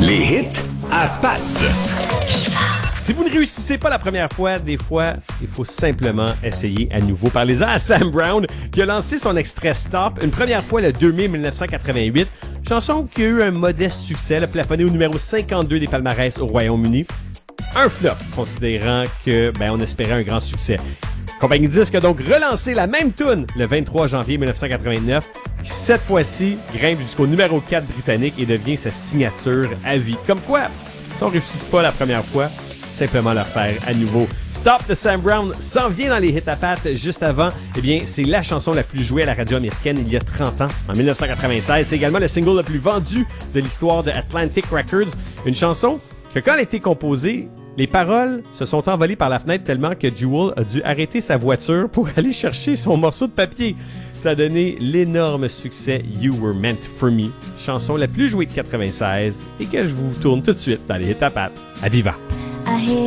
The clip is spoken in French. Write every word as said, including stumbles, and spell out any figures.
Les hits à patte. Si vous ne réussissez pas la première fois, des fois, il faut simplement essayer à nouveau. Parlez-en à Sam Brown, qui a lancé son extrait Stop une première fois le deux mai dix-neuf cent quatre-vingt-huit. Chanson qui a eu un modeste succès, là, plafonné au numéro cinquante-deux des palmarès au Royaume-Uni. Un flop, considérant que, ben, on espérait un grand succès. Compagnie Disque a donc relancé la même tune le vingt-trois janvier dix-neuf cent quatre-vingt-neuf, qui cette fois-ci grimpe jusqu'au numéro quatre britannique et devient sa signature à vie. Comme quoi, si on ne réussit pas la première fois, simplement le faire à nouveau. Stop de Sam Brown s'en vient dans les hits à patte. Juste avant, eh bien, c'est la chanson la plus jouée à la radio américaine il y a trente ans, en dix-neuf cent quatre-vingt-seize. C'est également le single le plus vendu de l'histoire de Atlantic Records. Une chanson que, quand elle a été composée, les paroles se sont envolées par la fenêtre tellement que Jewel a dû arrêter sa voiture pour aller chercher son morceau de papier. Ça a donné l'énorme succès You Were Meant For Me, chanson la plus jouée de quatre-vingt-seize et que je vous tourne tout de suite dans les hits à patte. À Viva!